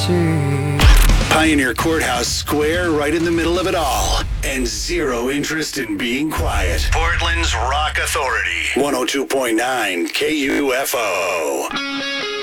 see. Pioneer Courthouse Square, right in the middle of it all. And zero interest in being quiet. Portland's Rock Authority. 102.9 KUFO.